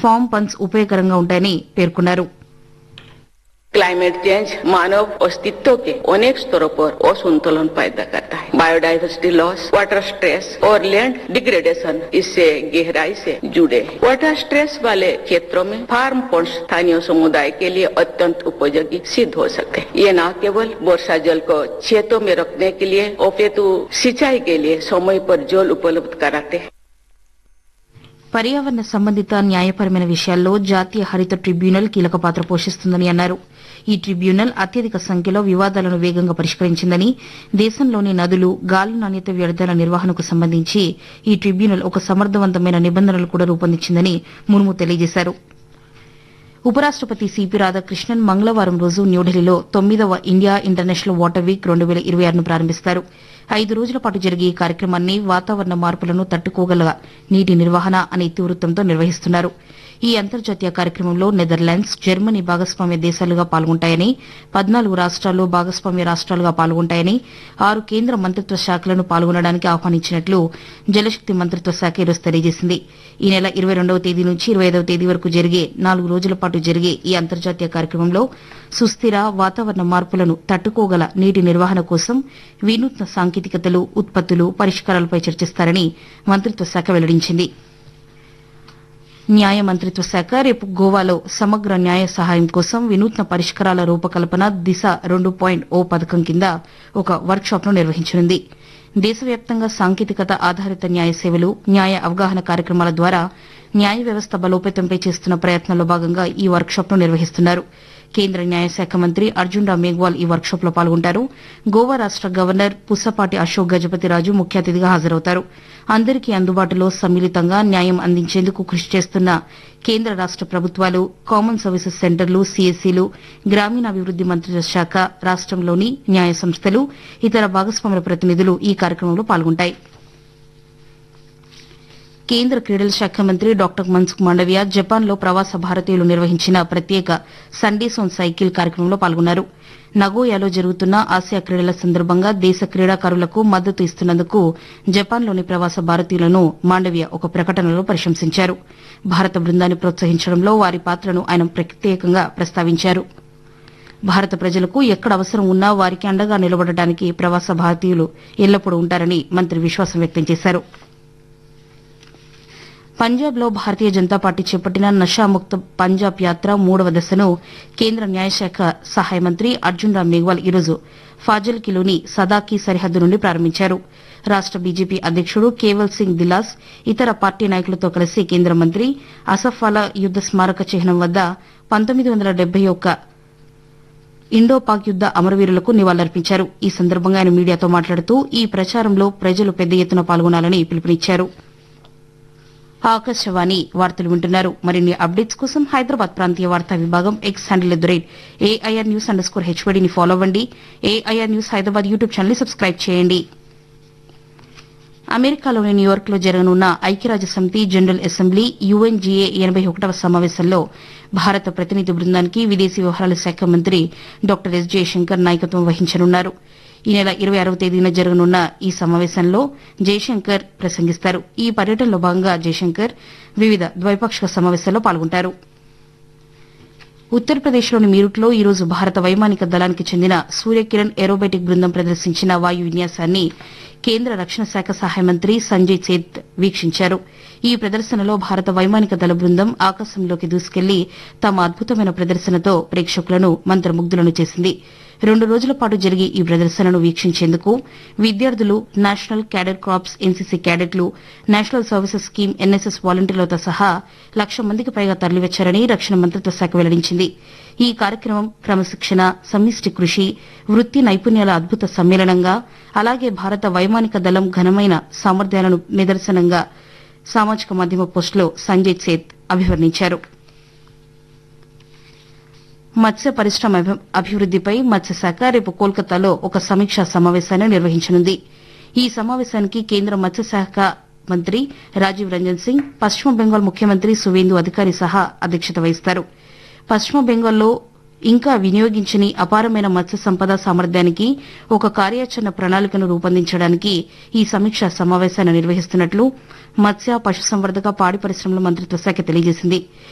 Form pumps ఉపయోగకరంగా ఉంటాయని పేర్కొన్నారు. क्लाइमेट चेंज मानव अस्तित्व के अनेक स्तरों पर असंतुलन पैदा करता है. बायोडाइवर्सिटी लॉस, वाटर स्ट्रेस और लैंड डिग्रेडेशन इससे गहराई से जुड़े हैं. वाटर स्ट्रेस वाले क्षेत्रों में फार्म पंप स्थानीय समुदाय के लिए अत्यंत उपयोगी सिद्ध हो सकते हैं. ये न केवल वर्षा जल को खेतों में रखने के लिए अपितु सिंचाई के लिए समय पर जल उपलब्ध कराते हैं. పర్యావరణ సంబంధిత న్యాయపరమైన విషయాల్లో జాతీయ హరిత ట్రిబ్యునల్ కీలక పాత్ర పోషిస్తుందని అన్నారు. ఈ ట్రిబ్యునల్ అత్యధిక సంఖ్యలో వివాదాలను వేగంగా పరిష్కరించిందని, దేశంలోని నదులు, గాలి నాణ్యత వ్యర్థాల నిర్వహణకు సంబంధించి ఈ ట్రిబ్యునల్ ఒక సమర్థవంతమైన నిబంధనలు కూడా రూపొందించిందని ముర్ము తెలియజేశారు. ఉపరాష్టపతి సిపి రాధాకృష్ణన్ మంగళవారం రోజు న్యూఢిల్లీలో 9వ ఇండియా ఇంటర్నేషనల్ వాటర్ వీక్ 2026ను ప్రారంభిస్తారు. 5 రోజుల పాటు జరిగే ఈ కార్యక్రమాన్ని వాతావరణ మార్పులను తట్టుకోగల నీటి నిర్వహణ అనే ఇతివృత్తంతో నిర్వహిస్తున్నారు. ఈ అంతర్జాతీయ కార్యక్రమంలో నెదర్లాండ్స్, జర్మనీ భాగస్వామ్య దేశాలుగా పాల్గొంటాయని, 14 రాష్ట్రాలు భాగస్వామ్య రాష్ట్రాలుగా పాల్గొంటాయని, 6 కేంద్ర మంత్రిత్వ శాఖలను పాల్గొనడానికి ఆహ్వానించినట్లు జలశక్తి మంత్రిత్వ శాఖ ఈరోజు తెలియజేసింది. ఈ నెల 22వ తేదీ నుంచి 25వ తేదీ వరకు జరిగే 4 రోజుల పాటు జరిగే ఈ అంతర్జాతీయ కార్యక్రమంలో సుస్థిర వాతావరణ మార్పులను తట్టుకోగల నీటి నిర్వహణ కోసం వినూత్న సాంకేతికతలు, ఉత్పత్తులు, పరిష్కారాలపై చర్చిస్తారని మంత్రిత్వ శాఖ వెల్లడించింది. న్యాయ మంత్రిత్వ శాఖ రేపు గోవాలో సమగ్ర న్యాయ సహాయం కోసం వినూత్న పరిష్కారాల రూపకల్పన దిశ 2.0 పథకం కింద ఒక వర్క్షాప్ను నిర్వహించనుంది. దేశవ్యాప్తంగా సాంకేతికత ఆధారిత న్యాయ సేవలు, న్యాయ అవగాహన కార్యక్రమాల ద్వారా న్యాయ వ్యవస్థ బలోపేతంపై చేస్తున్న ప్రయత్నాల్లో భాగంగా ఈ వర్క్షాప్ను నిర్వహిస్తున్నారు. కేంద్ర న్యాయశాఖ మంత్రి అర్జున్ రామ్ మేఘ్వాల్ ఈ వర్క్షాప్లో పాల్గొంటారు. గోవా రాష్ట గవర్నర్ పుసపాటి అశోక్ గజపతిరాజు ముఖ్య అతిథిగా హాజరవుతారు. అందరికీ అందుబాటులో సమ్మిళితంగా న్యాయం అందించేందుకు కృషి చేస్తున్న కేంద్ర రాష్ట ప్రభుత్వాలు, కామన్ సర్వీసెస్ సెంటర్లు, సీఎస్సీలు, గ్రామీణాభివృద్ది మంత్రిత్వ శాఖ, రాష్టంలోని న్యాయ సంస్థలు, ఇతర భాగస్వాముల ప్రతినిధులు ఈ కార్యక్రమంలో పాల్గొంటాయి. కేంద్ర క్రీడల శాఖ మంత్రి డాక్టర్ మన్సుఖ్ మాండవియా జపాన్లో ప్రవాస భారతీయులు నిర్వహించిన ప్రత్యేక సండేస్ ఆన్ సైకిల్ కార్యక్రమంలో పాల్గొన్నారు. నగోయాలో జరుగుతున్న ఆసియా క్రీడల సందర్భంగా దేశ క్రీడాకారులకు మద్దతు ఇస్తున్నందుకు జపాన్లోని ప్రవాస భారతీయులను మాండవియా ఒక ప్రకటనలో ప్రశంసించారు. భారత బృందాన్ని ప్రోత్సహించడంలో వారి పాత్రను ఆయన ప్రత్యేకంగా ప్రస్తావించారు. భారత ప్రజలకు ఎక్కడ అవసరం ఉన్నా వారికి అండగా నిలబడటానికి ప్రవాస భారతీయులు ఎల్లప్పుడూ ఉంటారని మంత్రి విశ్వాసం వ్యక్తం చేశారు. పంజాబ్లో భారతీయ జనతా పార్టీ చేపట్టిన నషాముక్త పంజాబ్ యాత్ర 3వ దశను కేంద్ర న్యాయశాఖ సహాయ మంత్రి అర్జున్ రామ్ మేఘ్వాల్ ఈరోజు ఫాజిల్కీలోని సదాకీ సరిహద్దు నుండి ప్రారంభించారు. రాష్ట బీజేపీ అధ్యకుడు కేవల్ సింగ్ దిలాస్ ఇతర పార్టీ నాయకులతో కలిసి కేంద్ర మంత్రి అసఫాలా యుద్ద స్మారక చిహ్నం వద్ద 1971 ఇండో పాక్ యుద్ద అమరవీరులకు నివాళులర్పించారు. ఈ సందర్భంగా ఆయన మీడియాతో మాట్లాడుతూ ఈ ప్రచారంలో ప్రజలు పెద్ద ఎత్తున పాల్గొనాలని పిలుపునిచ్చారు. ఆకాశవాణి వార్తలు వింటున్నారు. మరిన్ని అప్డేట్స్ కోసం హైదరాబాద్ ప్రాంతీయ వార్తా విభాగం ఎక్స్ హ్యాండిల్ @AIR News_HVD ని ఫాలో అవ్వండి. AIR news Hyderabad YouTube channel ని సబ్స్క్రైబ్ చేయండి. అమెరికాలోని న్యూయార్క్లో జరగనున్న ఐక్యరాజ్యసమితి జనరల్ అసెంబ్లీ UNGA 81వ సమావేశంలో భారత ప్రతినిధి బృందానికి విదేశీ వ్యవహారాల శాఖ మంత్రి డాక్టర్ ఎస్ జయశంకర్ నాయకత్వం వహించనున్నారు. ఈ నెల 26వ తేదీన జరగనున్న ఈ సమావేశంలో జయశంకర్ ప్రసంగిస్తారు. ఈ పర్యటనలో భాగంగా జయశంకర్ వివిధ ద్వైపాక్షిక సమావేశాల్లో పాల్గొంటారు. ఉత్తరప్రదేశ్లోని మీరుట్లో ఈరోజు భారత వైమానిక దళానికి చెందిన సూర్యకిరణ్ ఏరోబేటిక్ బృందం ప్రదర్శించిన వాయు విన్యాసాన్ని కేంద్ర రక్షణ శాఖ సహాయ మంత్రి సంజయ్ సేత్ వీక్షించారు. ఈ ప్రదర్శనలో భారత వైమానిక దళ బృందం ఆకాశంలోకి దూసుకెళ్లి తమ అద్భుతమైన ప్రదర్శనతో ప్రేక్షకులను మంత్రముగ్ధులను చేసింది. 2 రోజుల పాటు జరిగే ఈ ప్రదర్శనను వీక్షించేందుకు విద్యార్థులు, national cadet corps NCC క్యాడెట్లు, national services scheme NSS వాలంటీర్లతో సహా 1,00,000 మందికి పైగా తరలివచ్చారని రక్షణ మంత్రిత్వ శాఖ వెల్లడించింది. ఈ కార్యక్రమం క్రమశిక్షణ, సమిష్టి కృషి, వృత్తి నైపుణ్యాల అద్భుత సమ్మేళనంగా, అలాగే భారత వైమానిక దళం ఘనమైన సామర్థ్యాలను నిదర్శనంగా సామాజిక మాధ్యమ పోస్టులో సంజయ్ సేత్ అభివర్ణించారు. మత్స్య పరిశ్రమ అభివృద్దిపై మత్స్యశాఖ రేపు కోల్కతాలో ఒక సమీక్షా సమావేశాన్ని నిర్వహించనుంది. ఈ సమావేశానికి కేంద్ర మత్స్యశాఖ మంత్రి రాజీవ్ రంజన్ సింగ్, పశ్చిమ బెంగాల్ ముఖ్యమంత్రి సువేందు అధికారి సహా అధ్యక్షత వహిస్తారు. పశ్చిమ బెంగాల్లో ఇంకా వినియోగించని అపారమైన మత్స్య సంపద సామర్థ్యానికి ఒక కార్యాచరణ ప్రణాళికను రూపొందించడానికి ఈ సమీక్షా సమావేశాన్ని నిర్వహిస్తున్నట్లు మత్స్య, పశుసంవర్ధక, పాడి పరిశ్రమల మంత్రిత్వ శాఖ తెలియజేసింది.